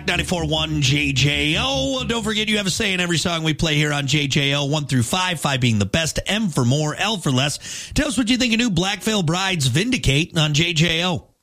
back, 94.1 JJO. Don't forget you have a say in every song we play here on JJO, 1 through 5, 5 being the best, M for more, L for less. Tell us what you think of new Black Veil Brides Vindicate on JJO.